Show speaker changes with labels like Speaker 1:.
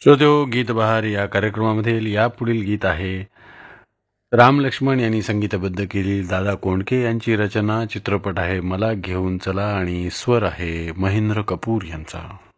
Speaker 1: श्रोतेहो, गीत बहार या कार्यक्रमामधील यापुढील गीत आहे राम लक्ष्मण यांनी संगीतबद्ध केलेली दादा कोंडके यांची रचना. चित्रपट आहे मला घेऊन चला आणि स्वर आहे महेंद्र कपूर यांचा.